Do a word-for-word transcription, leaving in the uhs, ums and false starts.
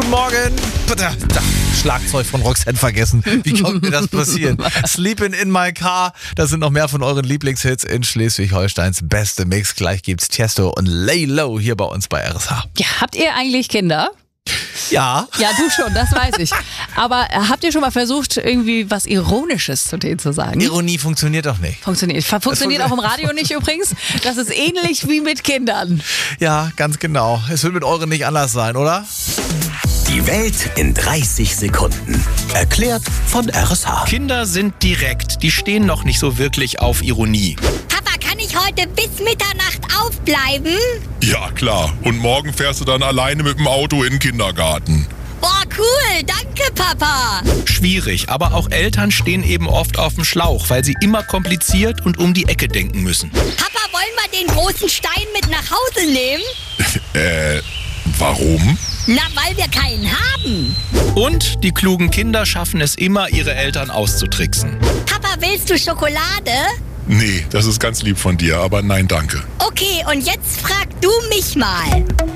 Guten Morgen. Da, da, Schlagzeug von Roxanne vergessen. Wie konnte mir das passieren? Sleeping in my car. Das sind noch mehr von euren Lieblingshits in Schleswig-Holsteins beste Mix. Gleich gibt's Tiesto und Lay Low hier bei uns bei R S H. Ja, habt ihr eigentlich Kinder? Ja. Ja, du schon, das weiß ich. Aber habt ihr schon mal versucht, irgendwie was Ironisches zu denen zu sagen? Ironie funktioniert doch nicht. Funktioniert. Funktioniert auch im Radio nicht übrigens. Das ist ähnlich wie mit Kindern. Ja, ganz genau. Es wird mit euren nicht anders sein, oder? Die Welt in dreißig Sekunden. Erklärt von R S H. Kinder sind direkt, die stehen noch nicht so wirklich auf Ironie. Papa, kann ich heute bis Mitternacht aufbleiben? Ja, klar. Und morgen fährst du dann alleine mit dem Auto in den Kindergarten. Boah, cool. Danke, Papa. Schwierig, aber auch Eltern stehen eben oft auf dem Schlauch, weil sie immer kompliziert und um die Ecke denken müssen. Papa, wollen wir den großen Stein mit nach Hause nehmen? äh, warum? Na, weil wir keinen haben. Und die klugen Kinder schaffen es immer, ihre Eltern auszutricksen. Papa, willst du Schokolade? Nee, das ist ganz lieb von dir, aber nein, danke. Okay, und jetzt frag du mich mal.